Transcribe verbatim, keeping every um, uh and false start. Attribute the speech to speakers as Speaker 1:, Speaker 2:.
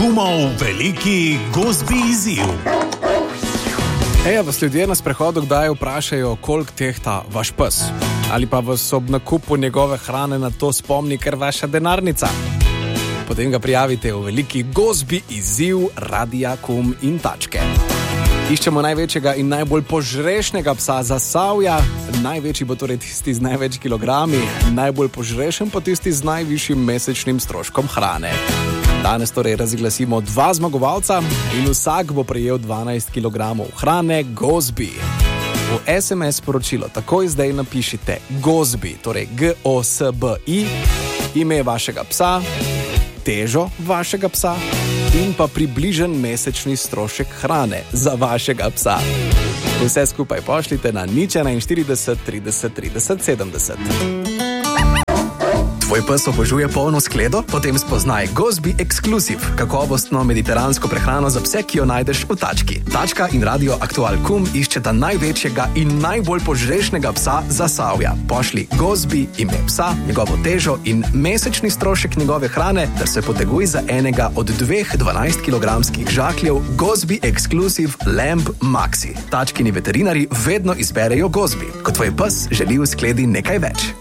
Speaker 1: Kumov veliki gozbi izziv.
Speaker 2: Eja, vas ljudje na sprehodu kdaj vprašajo, koliko tehta vaš pes? Ali pa vas ob nakupu njegove hrane na to spomni, ker vaša denarnica? Potem ga prijavite v veliki gozbi izziv Radia Kum in Tačke. Iščemo največjega in najbolj požrešnega psa Zasavja. Največji bo torej tisti z največ kilogrami, najbolj požrešen pa tisti z najvišjim mesečnim stroškom hrane. Danes torej razglasimo dva zmagovalca in vsak bo prejel dvanajst kilogramov hrane gozbi. V es em es sporočilo takoj zdaj napišite gozbi, torej G O S B I, ime vašega psa, težo vašega psa in pa približen mesečni strošek hrane za vašega psa. Vse skupaj pošljite na nič štirideset trideset trideset sedemdeset. Tvoj pes obožuje polno skledo? Potem spoznaj Gozbi Exclusive, kakovostno mediteransko prehrano za pse, ki jo najdeš v Tački. Tačka in Radio Aktual Kum iščeta največjega in najbolj požrešnega psa Zasavja. Pošli Gozbi, ime psa, njegovo težo in mesečni strošek njegove hrane, ter se poteguj za enega od dveh dvanajstkilogramskih žakljev Gozbi Exclusive Lamb Maxi. Tačkini veterinari vedno izberejo Gozbi, ko tvoj pes želi v skledi nekaj več.